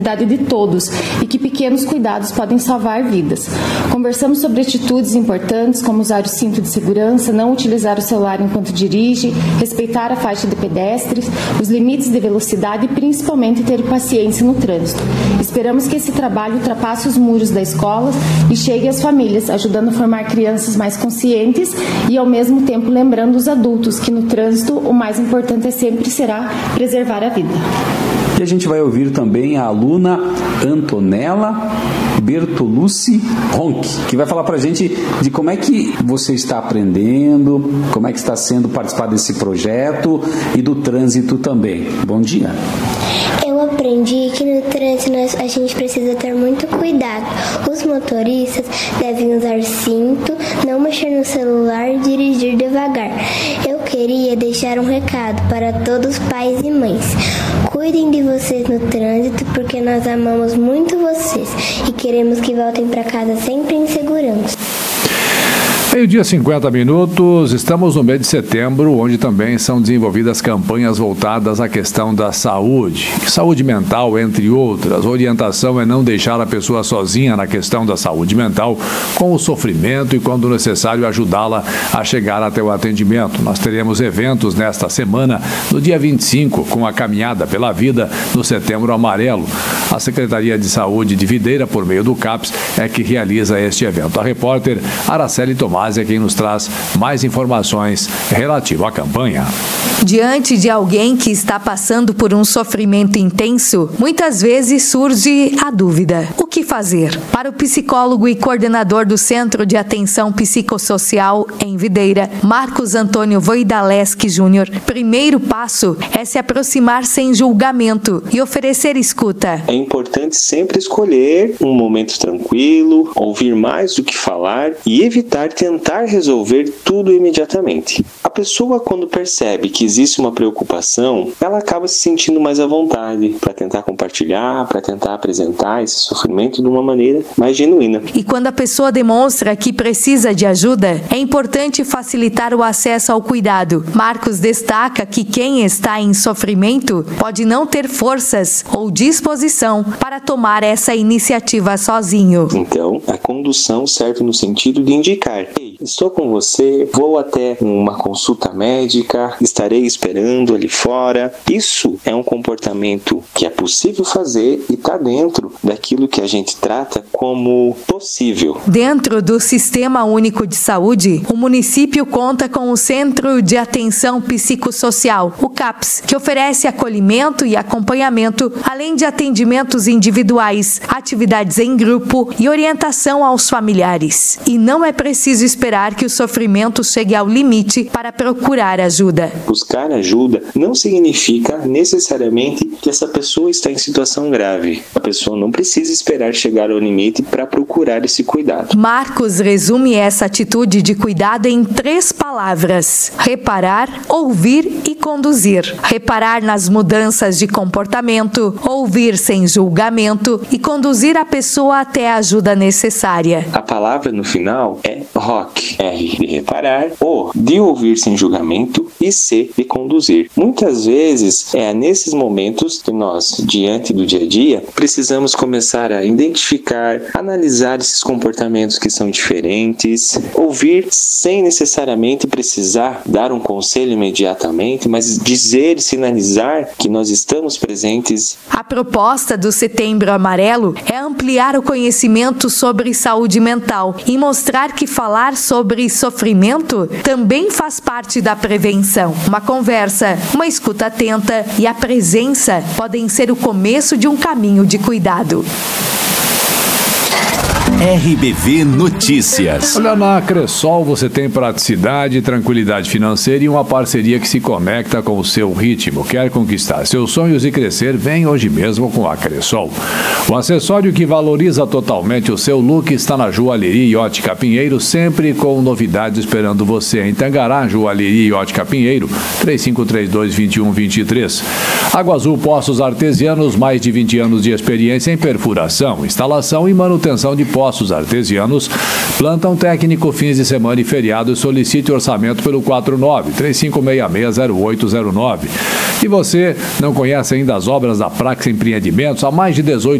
de todos e que pequenos cuidados podem salvar vidas. Conversamos sobre atitudes importantes como usar o cinto de segurança, não utilizar o celular enquanto dirige, respeitar a faixa de pedestres, os limites de velocidade e principalmente ter paciência no trânsito. Esperamos que esse trabalho ultrapasse os muros da escola e chegue às famílias, ajudando a formar crianças mais conscientes e ao mesmo tempo lembrando os adultos que no trânsito o mais importante sempre será preservar a vida. E a gente vai ouvir também a aluna Antonella Bertolucci Ronck, que vai falar pra gente de como é que você está aprendendo, como é que está sendo participar desse projeto e do trânsito também. Bom dia. Eu aprendi que no trânsito a gente precisa ter muito cuidado. Os motoristas devem usar cinto, não mexer no celular e dirigir devagar. Eu queria deixar um recado para todos os pais e mães. Cuidem de vocês no trânsito porque nós amamos muito vocês e queremos que voltem para casa sempre em segurança. Meio-dia 50 minutos, estamos no mês de setembro, onde também são desenvolvidas campanhas voltadas à questão da saúde mental, entre outras. A orientação é não deixar a pessoa sozinha na questão da saúde mental, com o sofrimento e, quando necessário, ajudá-la a chegar até o atendimento. Nós teremos eventos nesta semana, no dia 25, com a Caminhada pela Vida, no Setembro Amarelo. A Secretaria de Saúde de Videira, por meio do CAPS, é que realiza este evento. A repórter Araceli Tomás é quem nos traz mais informações relativo à campanha. Diante de alguém que está passando por um sofrimento intenso, muitas vezes surge a dúvida: o que fazer? Para o psicólogo e coordenador do Centro de Atenção Psicossocial em Videira, Marcos Antônio Voidaleski Júnior, primeiro passo é se aproximar sem julgamento e oferecer escuta. É importante sempre escolher um momento tranquilo, ouvir mais do que falar e evitar tentar resolver tudo imediatamente. A pessoa, quando percebe que existe uma preocupação, ela acaba se sentindo mais à vontade para tentar compartilhar, para tentar apresentar esse sofrimento de uma maneira mais genuína. E quando a pessoa demonstra que precisa de ajuda, é importante facilitar o acesso ao cuidado. Marcos destaca que quem está em sofrimento pode não ter forças ou disposição para tomar essa iniciativa sozinho. Então, a condução serve no sentido de indicar: ei, estou com você, vou até uma consulta médica, estarei esperando ali fora. Isso é um comportamento que é possível fazer e está dentro daquilo que a gente trata como possível. Dentro do Sistema Único de Saúde, o município conta com o Centro de Atenção Psicossocial, o CAPS, que oferece acolhimento e acompanhamento, além de atendimentos individuais, atividades em grupo e orientação aos familiares. E não é preciso esperar que o sofrimento chegue ao limite para procurar ajuda. Buscar ajuda não significa necessariamente que essa pessoa está em situação grave. A pessoa não precisa esperar chegar ao limite para procurar esse cuidado. Marcos resume essa atitude de cuidado em 3 palavras: reparar, ouvir e conduzir. Reparar nas mudanças de comportamento, ouvir sem julgamento e conduzir a pessoa até a ajuda necessária. A palavra no final é ROC. R de reparar, O de ouvir sem julgamento e C de conduzir. Muitas vezes é nesses momentos que nós, diante do dia a dia, precisamos começar a identificar, analisar esses comportamentos que são diferentes, ouvir sem necessariamente precisar dar um conselho imediatamente, mas dizer e sinalizar que nós estamos presentes. A proposta do Setembro Amarelo é ampliar o conhecimento sobre saúde mental e mostrar que falar sobre sofrimento também faz parte da prevenção. Uma conversa, uma escuta atenta e a presença podem ser o começo de um caminho de cuidado. RBV Notícias. Olha, na Cressol você tem praticidade, tranquilidade financeira e uma parceria que se conecta com o seu ritmo. Quer conquistar seus sonhos e crescer? Vem hoje mesmo com a Cressol. O acessório que valoriza totalmente o seu look está na Joalheria e Ótica Pinheiro, sempre com novidades esperando você. Em Tangará, Joalheria e Ótica Pinheiro, 3532-2123. Água Azul Poços Artesianos, mais de 20 anos de experiência em perfuração, instalação e manutenção de poços poços artesianos, plantão técnico, fins de semana e feriado. Solicite orçamento pelo 49-3566-0809. E você não conhece ainda as obras da Prax Empreendimentos? Há mais de 18